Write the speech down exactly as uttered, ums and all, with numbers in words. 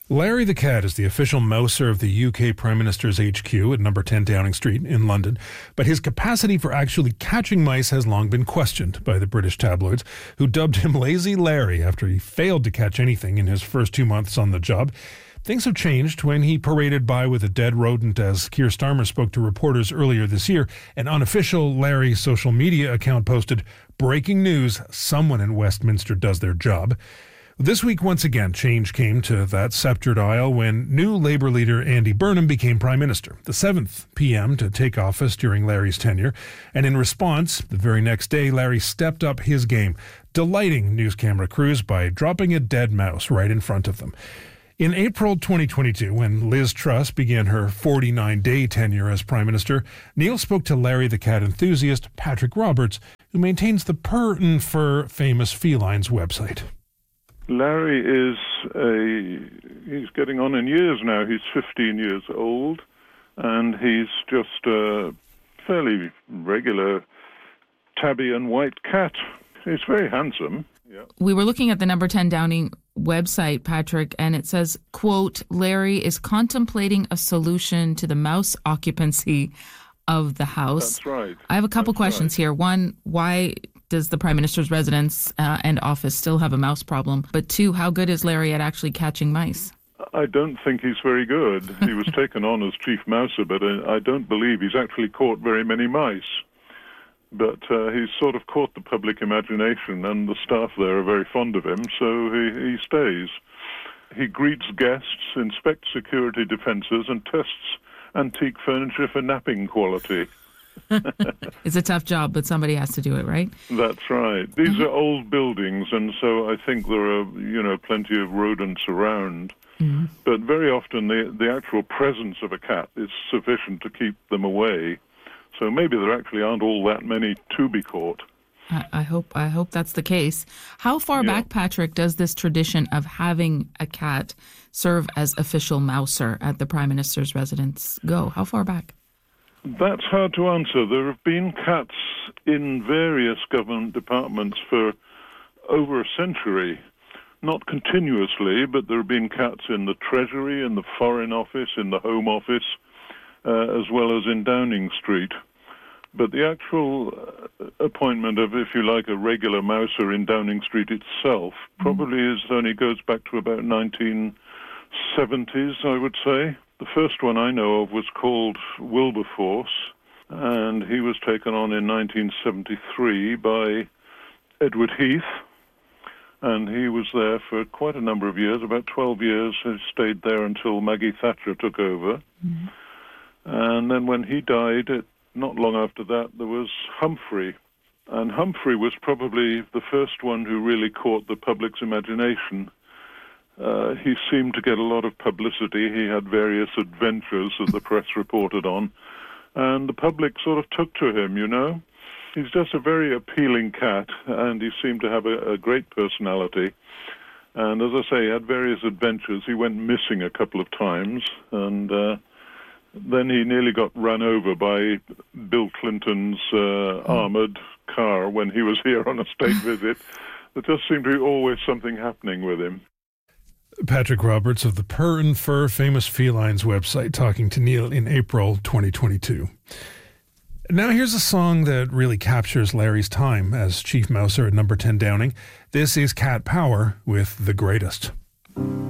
Larry the Cat is the official mouser of the U K Prime Minister's H Q at number ten Downing Street in London, but his capacity for actually catching mice has long been questioned by the British tabloids, who dubbed him Lazy Larry after he failed to catch anything in his first two months on the job. Things have changed when he paraded by with a dead rodent as Keir Starmer spoke to reporters earlier this year. An unofficial Larry social media account posted, "Breaking news, someone in Westminster does their job." This week, once again, change came to that sceptred aisle when new Labour leader Andy Burnham became Prime Minister, the seventh P M to take office during Larry's tenure. And in response, the very next day, Larry stepped up his game, delighting news camera crews by dropping a dead mouse right in front of them. In April twenty twenty-two, when Liz Truss began her forty-nine day tenure as Prime Minister, Neil spoke to Larry the Cat enthusiast Patrick Roberts, who maintains the Purr and Fur Famous Felines website. Larry is a, he's getting on in years now. He's fifteen years old, and he's just a fairly regular tabby and white cat. He's very handsome. Yeah. We were looking at the number ten Downing website, Patrick, and it says, quote, Larry is contemplating a solution to the mouse occupancy of the house. That's right. I have a couple That's questions right. here. One, why does the Prime Minister's residence uh, and office still have a mouse problem? But two, how good is Larry at actually catching mice? I don't think he's very good. He was taken on as chief mouser, but I don't believe he's actually caught very many mice. But uh, he's sort of caught the public imagination, and the staff there are very fond of him, so he, he stays. He greets guests, inspects security defences, and tests antique furniture for napping quality. It's a tough job, but somebody has to do it, right? That's right. These mm-hmm. are old buildings, and so I think there are, you know, plenty of rodents around. Mm-hmm. But very often the, the actual presence of a cat is sufficient to keep them away. So maybe there actually aren't all that many to be caught. I, I hope I hope that's the case. How far yeah. back, Patrick, does this tradition of having a cat serve as official mouser at the Prime Minister's residence go? How far back? That's hard to answer. There have been cats in various government departments for over a century. Not continuously, but there have been cats in the Treasury, in the Foreign Office, in the Home Office, uh, as well as in Downing Street. But the actual uh, appointment of, if you like, a regular mouser in Downing Street itself probably is only goes back to about nineteen seventies, I would say. The first one I know of was called Wilberforce, and he was taken on in nineteen seventy-three by Edward Heath, and he was there for quite a number of years, about twelve years. He stayed there until Maggie Thatcher took over. Mm-hmm. And then when he died, it, not long after that, there was Humphrey. And Humphrey was probably the first one who really caught the public's imagination. Uh, he seemed to get a lot of publicity. He had various adventures that the press reported on. And the public sort of took to him, you know. He's just a very appealing cat, and he seemed to have a, a great personality. And as I say, he had various adventures. He went missing a couple of times, and uh, then he nearly got run over by Bill Clinton's uh, armoured car when he was here on a state visit. There just seemed to be always something happening with him. Patrick Roberts of the Purr and Fur Famous Felines website talking to Neil in April twenty twenty-two. Now here's a song that really captures Larry's time as chief mouser at number ten Downing. This is Cat Power with The Greatest.